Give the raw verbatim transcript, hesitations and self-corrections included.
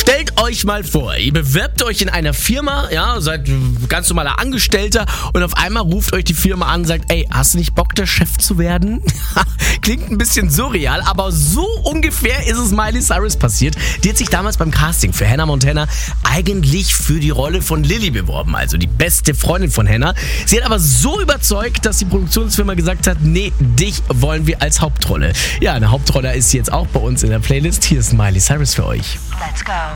Stellt euch mal vor, ihr bewerbt euch in einer Firma, ja, seid ganz normaler Angestellter und auf einmal ruft euch die Firma an und sagt, ey, hast du nicht Bock, der Chef zu werden? Klingt ein bisschen surreal, aber so ungefähr ist es Miley Cyrus passiert. Die hat sich damals beim Casting für Hannah Montana eigentlich für die Rolle von Lily beworben, also die beste Freundin von Hannah. Sie hat aber so überzeugt, dass die Produktionsfirma gesagt hat, nee, dich wollen wir als Hauptrolle. Ja, eine Hauptrolle ist sie jetzt auch bei uns in der Playlist. Hier ist Miley Cyrus für euch. Let's go.